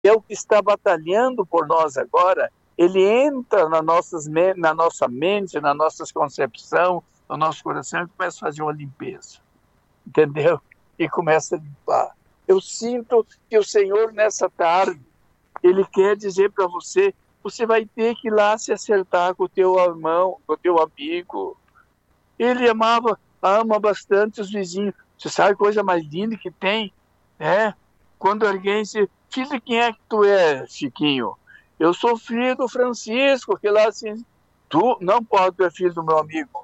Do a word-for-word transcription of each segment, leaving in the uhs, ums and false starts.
é o que está batalhando por nós agora. Ele entra na, nossas, na nossa mente, na nossa concepção, no nosso coração e começa a fazer uma limpeza. Entendeu? E começa a limpar. Eu sinto que o Senhor, nessa tarde, Ele quer dizer para você, você vai ter que ir lá se acertar com o teu irmão, com o teu amigo. Ele amava, ama bastante os vizinhos. Você sabe a coisa mais linda que tem? É quando alguém se... Filho, quem é que tu é, Chiquinho? Eu sou filho do Francisco, que lá assim... Tu não pode ser filho do meu amigo.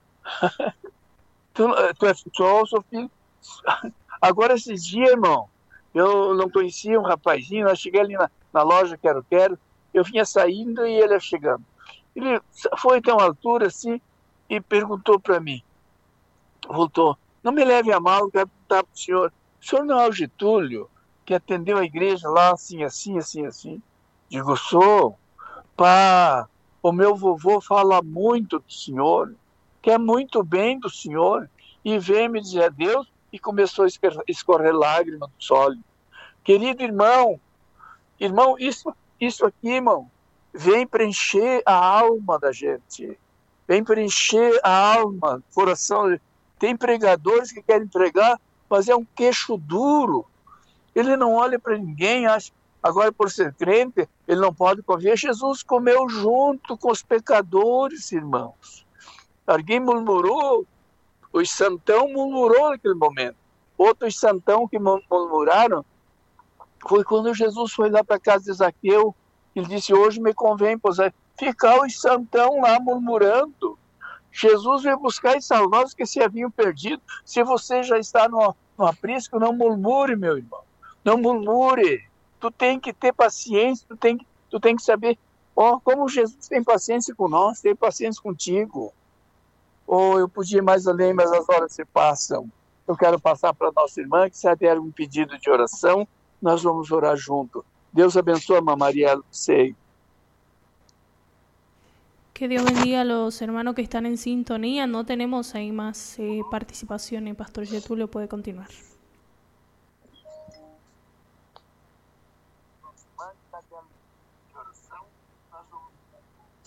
tu, tu é só, sou filho... Agora, esses dias, irmão, eu não conhecia um rapazinho, eu cheguei ali na, na loja Quero Quero, eu vinha saindo e ele ia chegando. Ele foi até uma altura assim e perguntou para mim, voltou, não me leve a mal, eu quero perguntar para o senhor, o senhor não é o Getúlio, que atendeu a igreja lá assim, assim, assim, assim? Digo, sou. Pá, o meu vovô fala muito do senhor, quer muito bem do senhor, e veio me dizer adeus e começou a escorrer lágrimas dos olhos. Querido irmão, irmão, isso, isso aqui, irmão, vem preencher a alma da gente, vem preencher a alma, o coração. Tem pregadores que querem pregar, mas é um queixo duro. Ele não olha para ninguém, acha, agora por ser crente, ele não pode comer. Jesus comeu junto com os pecadores, irmãos. Alguém murmurou, os santão murmurou naquele momento. Outros santão que murmuraram foi quando Jesus foi lá para a casa de Zaqueu. Ele disse, hoje me convém, pois é, ficar os santão lá murmurando. Jesus veio buscar e salvar os que se haviam perdido. Se você já está no, no aprisco, não murmure, meu irmão. Não murmure. Tu tem que ter paciência, tu tem, tu tem que saber, ó, oh, como Jesus tem paciência com nós, tem paciência contigo. Ou oh, eu podia ir mais além, mas as horas se passam. Eu quero passar para a nossa irmã, que se der um pedido de oração, nós vamos orar junto. Deus abençoe, Mamãe Maria, sei. Que Dios bendiga a los hermanos que están en sintonía. No tenemos ahí más eh, participaciones. Pastor Getúlio puede continuar.